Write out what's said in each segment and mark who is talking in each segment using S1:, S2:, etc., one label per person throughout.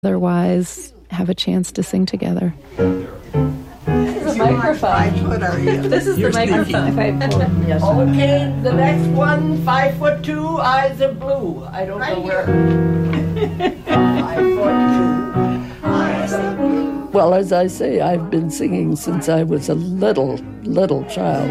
S1: otherwise have a chance to sing together.
S2: This is a microphone. This is the microphone.
S3: Yes. Okay, the next one, 5'2", eyes are blue. I don't know where. 5'2", eyes are blue. Well, as I say, I've been singing since I was a little child.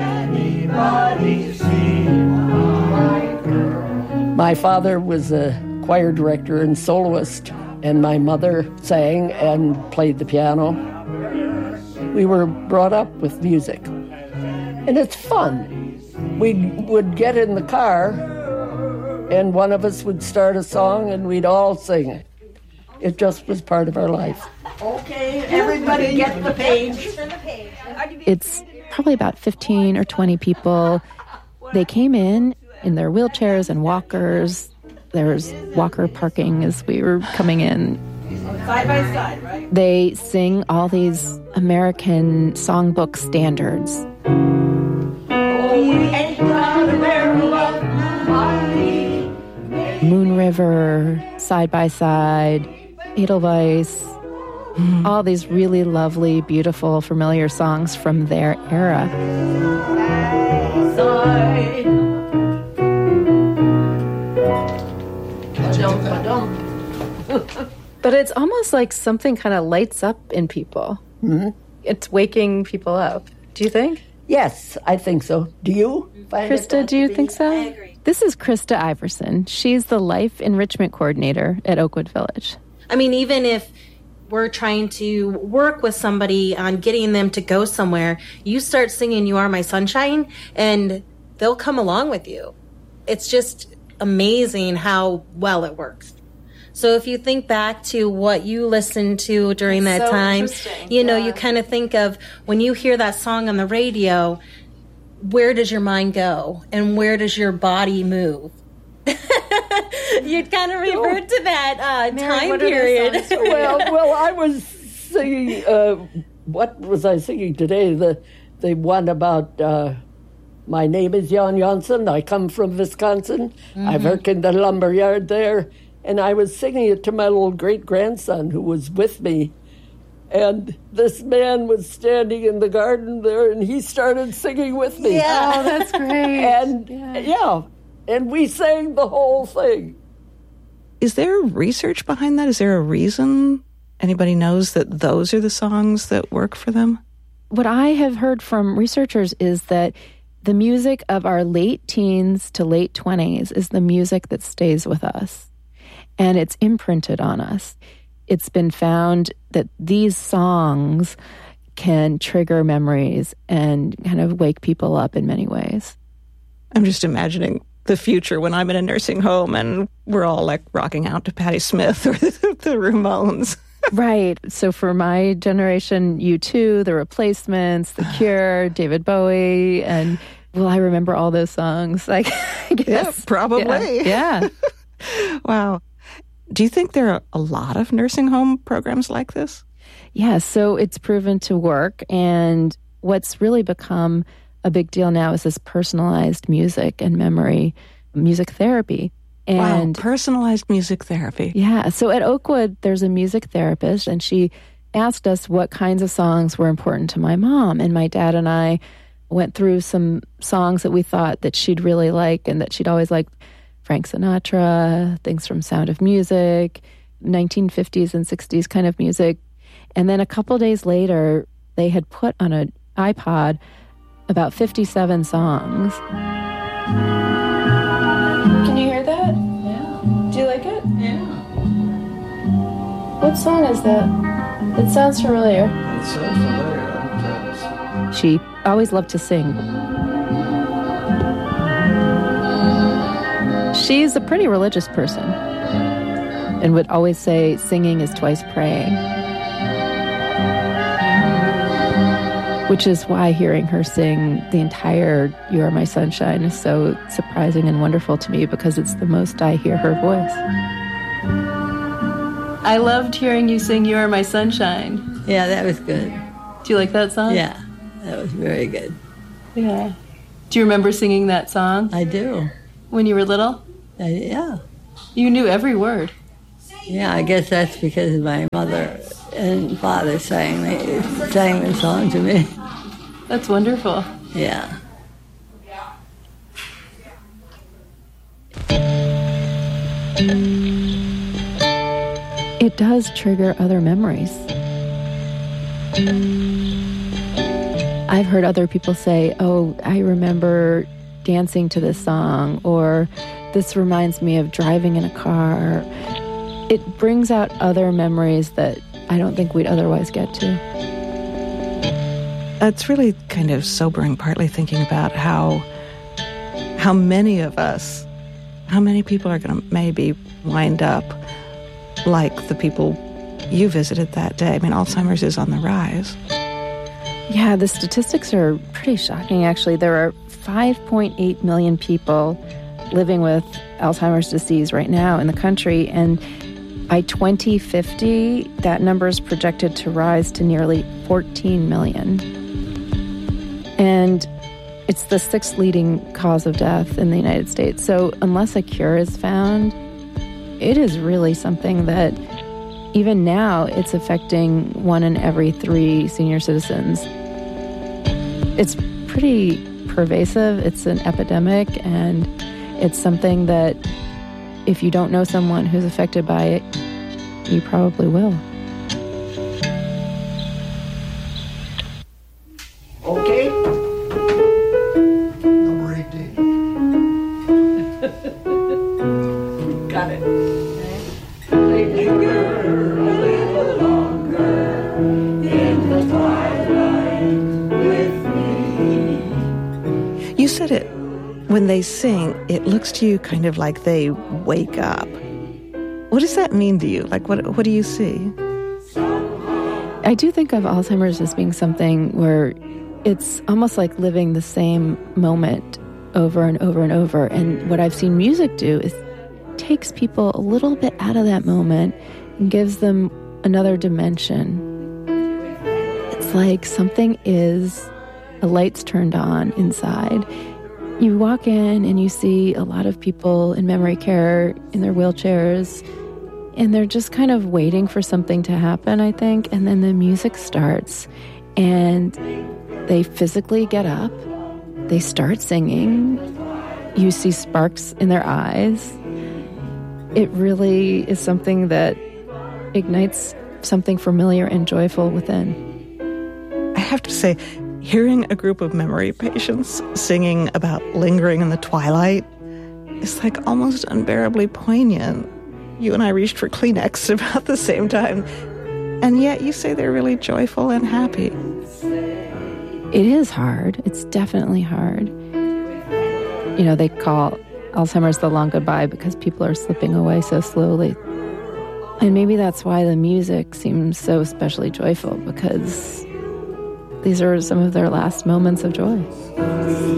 S3: My father was a choir director and soloist, and my mother sang and played the piano. We were brought up with music, and it's fun. We would get in the car, and one of us would start a song, and we'd all sing it. It just was part of our life. Okay, everybody get the page.
S1: It's probably about 15 or 20 people. They came in their wheelchairs and walkers. There's walker parking as we were coming in.
S2: Side by side, right?
S1: They sing all these American songbook standards. Moon River, Side by Side, Edelweiss, all these really lovely, beautiful, familiar songs from their era. But it's almost like something kind of lights up in people. Mm-hmm. It's waking people up. Do you think?
S3: Yes, I think so. Do you?
S1: Krista, do you think so?
S2: I agree.
S1: This is Krista Iverson. She's the Life Enrichment Coordinator at Oakwood Village.
S4: I mean, even if we're trying to work with somebody on getting them to go somewhere, you start singing You Are My Sunshine, and they'll come along with you. It's just amazing how well it works. So if you think back to what you listened to during that time, you know, you kind of think of when you hear that song on the radio, where does your mind go and where does your body move? You'd kind of revert to that time period.
S3: well, I was singing, what was I singing today? The one about, my name is Jan Janssen, I come from Wisconsin, I work in the lumber yard there. And I was singing it to my little great-grandson who was with me. And this man was standing in the garden there, and he started singing with me.
S1: Yeah. Oh, that's great.
S3: And, and we sang the whole thing.
S5: Is there research behind that? Is there a reason anybody knows that those are the songs that work for them?
S1: What I have heard from researchers is that the music of our late teens to late 20s is the music that stays with us. And it's imprinted on us. It's been found that these songs can trigger memories and kind of wake people up in many ways.
S5: I'm just imagining the future when I'm in a nursing home and we're all like rocking out to Patti Smith or the Ramones.
S1: Right. So for my generation, U2, The Replacements, The Cure, David Bowie, and well, I remember all those songs. I guess.
S5: Yeah, probably.
S1: Yeah.
S5: Wow. Do you think there are a lot of nursing home programs like this?
S1: Yeah, so it's proven to work. And what's really become a big deal now is this personalized music and memory, music therapy. And
S5: wow, personalized music therapy.
S1: Yeah, so at Oakwood, there's a music therapist, and she asked us what kinds of songs were important to my mom. And my dad and I went through some songs that we thought that she'd really like and that she'd always liked. Frank Sinatra, things from Sound of Music, 1950s and 60s kind of music. And then a couple days later, they had put on an iPod about 57 songs. Can you hear that?
S2: Yeah.
S1: Do you like it?
S2: Yeah.
S1: What song is that? It sounds familiar.
S6: It sounds familiar. I'm trying to see.
S1: She always loved to sing. She's a pretty religious person and would always say singing is twice praying, which is why hearing her sing the entire You Are My Sunshine is so surprising and wonderful to me because it's the most I hear her voice. I loved hearing you sing You Are My Sunshine.
S2: Yeah, that was good.
S1: Do you like that song?
S2: Yeah, that was very good.
S1: Yeah. Do you remember singing that song
S2: I do.
S1: when you were little?
S2: Yeah.
S1: You knew every word.
S7: Sing
S2: Yeah, I guess that's because my mother and father sang the song to me.
S1: That's wonderful.
S2: Yeah.
S1: It does trigger other memories. I've heard other people say, oh, I remember dancing to this song, or this reminds me of driving in a car. It brings out other memories that I don't think we'd otherwise get to.
S5: It's really kind of sobering, partly thinking about how many of us, how many people are going to maybe wind up like the people you visited that day. I mean, Alzheimer's is on the rise.
S1: Yeah, the statistics are pretty shocking, actually. There are 5.8 million people living with Alzheimer's disease right now in the country, and by 2050, that number is projected to rise to nearly 14 million. And it's the 6th leading cause of death in the United States. So unless a cure is found, it is really something that even now it's affecting 1 in every 3 senior citizens. It's pretty pervasive. It's an epidemic, and it's something that if you don't know someone who's affected by it, you probably will.
S6: Okay. Number 18.
S3: Got it.
S5: You said it, when they sing, it looks to you kind of like they wake up. What does that mean to you? Like, what do you see?
S1: I do think of Alzheimer's as being something where it's almost like living the same moment over and over and over. And what I've seen music do is takes people a little bit out of that moment and gives them another dimension. It's like something a light's turned on inside. You walk in and you see a lot of people in memory care in their wheelchairs, and they're just kind of waiting for something to happen, I think. And then the music starts and they physically get up, they start singing, you see sparks in their eyes. It really is something that ignites something familiar and joyful within.
S5: I have to say, hearing a group of memory patients singing about lingering in the twilight is like almost unbearably poignant. You and I reached for Kleenex about the same time, and yet you say they're really joyful and happy.
S1: It is hard. It's definitely hard. You know, they call Alzheimer's the long goodbye because people are slipping away so slowly. And maybe that's why the music seems so especially joyful, because these are some of their last moments of joy.